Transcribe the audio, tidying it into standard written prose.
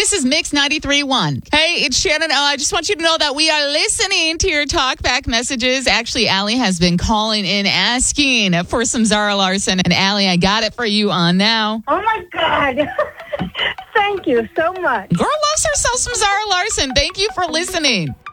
This is Mix 93.1. Hey, it's Shannon. I just want you to know that we are listening to your talkback messages. Actually, Allie has been calling in asking for some Zara Larsson. And Allie, I got it for you on now. Oh, my God. Thank you so much. Girl loves herself some Zara Larsson. Thank you for listening.